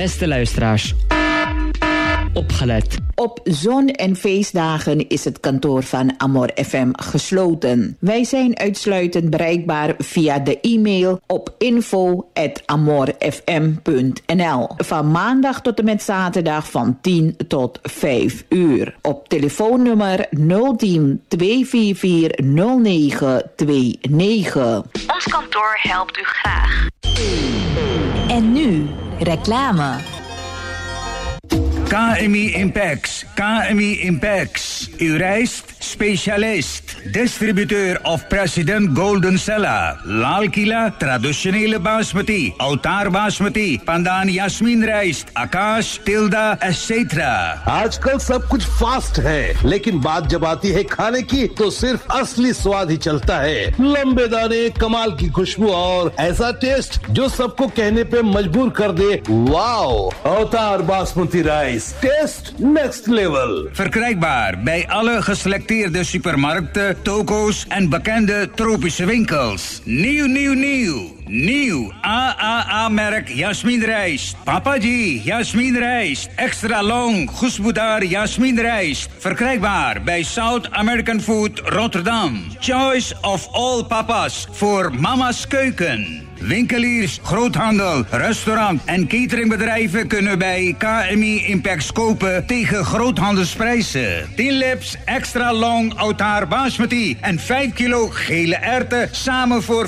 Beste luisteraars, opgelet. Op zon- en feestdagen is het kantoor van Amor FM gesloten. Wij zijn uitsluitend bereikbaar via de e-mail op info@amorfm.nl. Van maandag tot en met zaterdag van 10 tot 5 uur. Op telefoonnummer 010 244 0929. Ons kantoor helpt u graag. En nu, reclame. KMI Impex, KMI Impex. Uw rijst specialist. Distributeur of President Golden Sella. Lal Kila, traditionele basmati. Altaar basmati. Pandan Yasmin rijst. Akash, Tilda, etc. आजकल सब कुछ फास्ट है, लेकिन बात जब आती है खाने की तो सिर्फ असली स्वाद ही चलता है। लंबे दाने, कमाल की खुशबू और ऐसा टेस्ट जो सबको कहने पे मजबूर कर दे, वाओ! अवतार basmati rice, test next level. Verkrijgbaar bij alle geselecteerde supermarkten, toko's en bekende tropische winkels. Nieuw. Nieuw AAA-merk Jasmin rijst. Papaji Jasmin rijst. Extra long Goesboedar Jasmin rijst. Verkrijgbaar bij South American Food Rotterdam. Choice of all papas voor mama's keuken. Winkeliers, groothandel, restaurant en cateringbedrijven kunnen bij KMI Impex kopen tegen groothandelsprijzen. 10 lips extra long Altaar basmati en 5 kilo gele erwten samen voor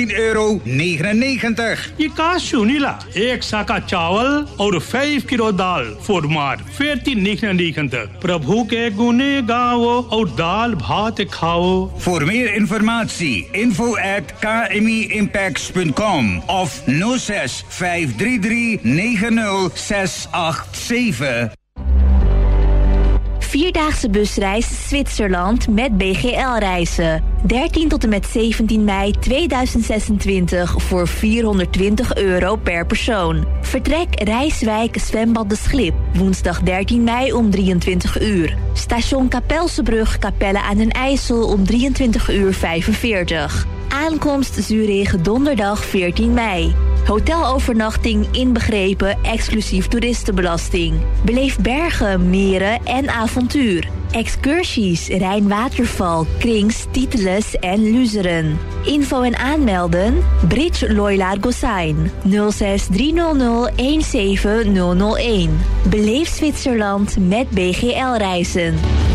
€14,99. ये काशू नीला एक साका चावल और 5 किलो दाल फॉर मार 14,99. प्रभु के गुने गाओ और दाल भात खाओ. Voor meer informatie info@kmiimpex.com of 06 533 90687. Vierdaagse busreis Zwitserland met BGL reizen. 13 tot en met 17 mei 2026 voor €420 per persoon. Vertrek Rijswijk Zwembad de Schlip. Woensdag 13 mei om 23 uur. Station Kapelsebrug Capelle aan den IJssel om 23:45. Aankomst Zurich donderdag 14 mei. Hotelovernachting inbegrepen exclusief toeristenbelasting. Beleef bergen, meren en avontuur. Excursies Rijnwaterval, Krings, Titeles en Luzeren. Info en aanmelden Bridge Loylaar Gosijn 06 300 17001. Beleef Zwitserland met BGL reizen.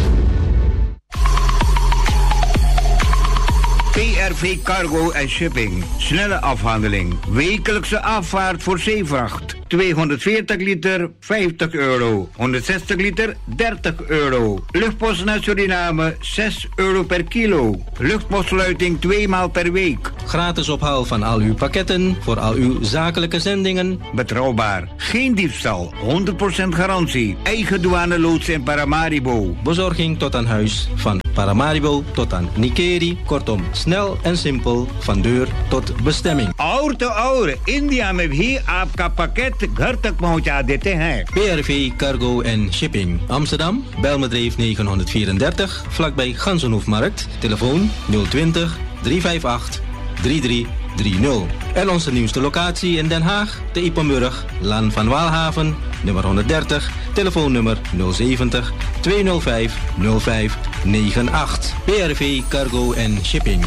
PRV Cargo en Shipping. Snelle afhandeling. Wekelijkse afvaart voor zeevracht. 240 liter, €50. 160 liter, €30. Luchtpost naar Suriname, €6 per kilo. Luchtpostsluiting 2 maal per week. Gratis ophaal van al uw pakketten voor al uw zakelijke zendingen. Betrouwbaar. Geen diefstal. 100% garantie. Eigen douaneloods in Paramaribo. Bezorging tot aan huis van Paramaribo tot aan Nikeri. Kortom, snel en simpel van deur tot bestemming. और इंडिया में भी आपका पैकेट घर तक पहुंचा देते हैं. PRV Cargo en Shipping. Amsterdam, Bijlmerdreef 934, vlakbij Ganzenhoefmarkt. Telefoon 020 358 3330. En onze nieuwste locatie in Den Haag, de Ippenburg, Laan van Waalhaven, nummer 130, telefoonnummer 070 205 0598. PRV Cargo en Shipping.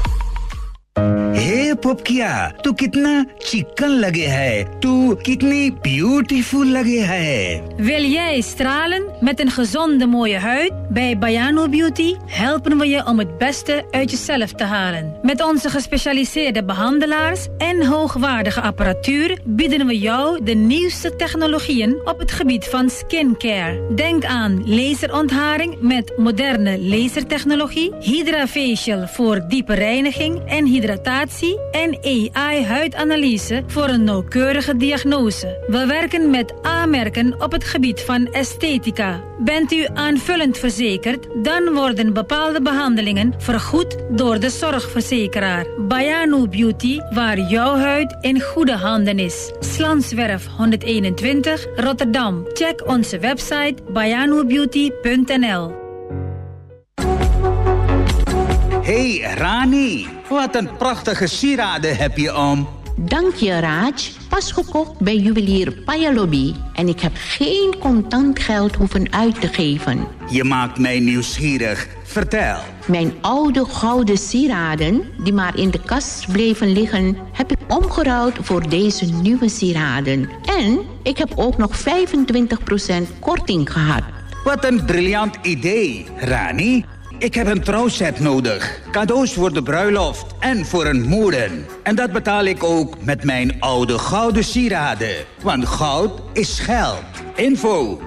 हे पुपकिया, तू कितना चिकन लगे है, तू कितनी ब्यूटीफुल लगे है. Wil jij stralen met een gezonde mooie huid? Bij Bayano Beauty helpen we je om het beste uit jezelf te halen. Met onze gespecialiseerde behandelaars en hoogwaardige apparatuur bieden we jou de nieuwste technologieën op het gebied van skincare. Denk aan laserontharing met moderne lasertechnologie, Hydrafacial voor diepe reiniging en hydratatie en AI-huidanalyse voor een nauwkeurige diagnose. We werken met A-merken op het gebied van esthetica. Bent u aanvullend verzekerd, dan worden bepaalde behandelingen vergoed door de zorgverzekeraar. Bayano Beauty, waar jouw huid in goede handen is. Slanswerf 121, Rotterdam. Check onze website bayanobeauty.nl. Hey Rani, wat een prachtige sieraden heb je om. Dank je, Raj. Pas gekocht bij juwelier Payalobi. En ik heb geen contant geld hoeven uit te geven. Je maakt mij nieuwsgierig. Vertel. Mijn oude gouden sieraden, die maar in de kast bleven liggen, heb ik omgeruild voor deze nieuwe sieraden. En ik heb ook nog 25% korting gehad. Wat een briljant idee, Rani. Ik heb een trouwset nodig. Cadeaus voor de bruiloft en voor een moeden. En dat betaal ik ook met mijn oude gouden sieraden. Want goud is geld. Info: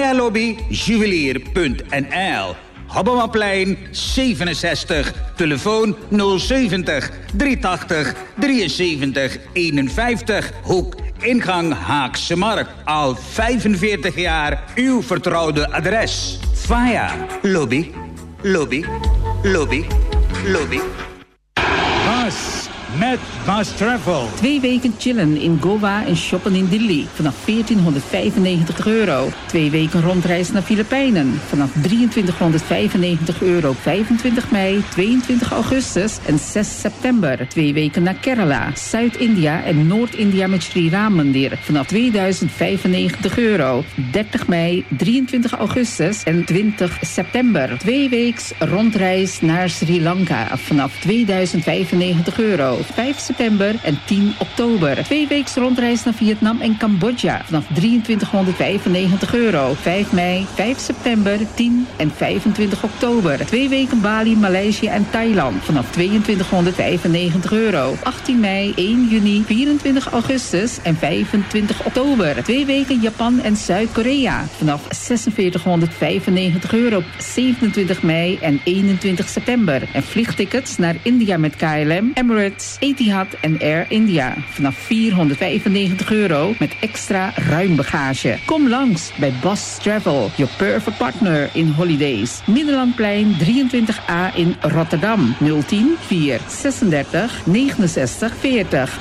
fayalobbyjuwelier.nl. Hobbemaplein 67. Telefoon 070 380 73 51. Hoek ingang Haakse Markt. Al 45 jaar uw vertrouwde adres. Faya Lobby. Lobby, lobby, lobby. Bas met Bas Travel. 2 weken chillen in Goa en shoppen in Delhi vanaf €1495. 2 weken rondreis naar Filipijnen vanaf €2395. 25 mei, 22 augustus en 6 september. 2 weken naar Kerala, Zuid-India en Noord-India met Sri Ram Mandir vanaf €2095. 30 mei, 23 augustus en 20 september. 2 weeks rondreis naar Sri Lanka vanaf €2095. 5 september en 10 oktober. 2 weeks rondreis naar Vietnam en Cambodja vanaf €2395. 5 mei, 5 september, 10 en 25 oktober. 2 weken Bali, Maleisië en Thailand vanaf €2295. 18 mei, 1 juni, 24 augustus en 25 oktober. 2 weken Japan en Zuid-Korea vanaf €4695. 27 mei en 21 september. En vliegtickets naar India met KLM, Emirates, Etihad en Air India vanaf €495 met extra ruim bagage. Kom langs bij Bas Travel, your perfect partner in holidays. Middellandplein 23A in Rotterdam. 010 436 69 40.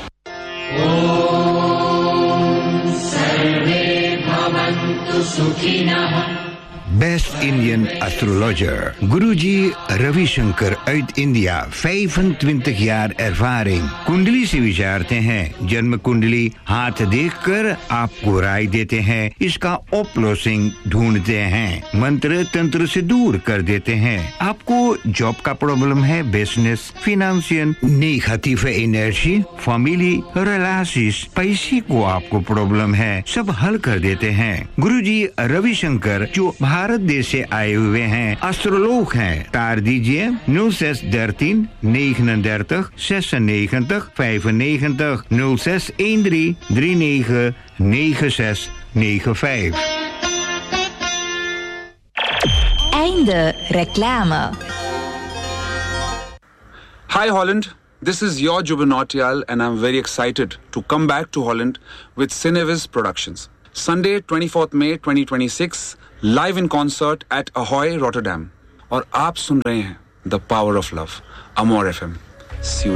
Best Indian Astrologer. Guruji Ravi Shankar uit India. 25 jaar ervaring. कुंडली से विचारते हैं, जन्म कुंडली हाथ देखकर आपको राय देते हैं, इसका ऑप्लोसिंग ढूंढते हैं, मंत्र तंत्र से दूर कर देते हैं. आपको जॉब का प्रॉब्लम है, business, financial, negatieve energie, familie, relaties, पैसे को आपको प्रॉब्लम है, सब हल कर देते हैं. गुरुजी रविशंकर जो भारत देश से आए हुए हैं, एस्ट्रोलॉग हैं. तार दीजिए 0613 39 96 95 0613 39 96 95. Einde reclame. Hi Holland, this is your Jubin Nautiyal and I'm very excited to come back to Holland with Cinevis Productions. Sunday 24th May 2026, live in concert at Ahoy, Rotterdam. और आप सुन रहे हैं The Power of Love, Amor FM. See you.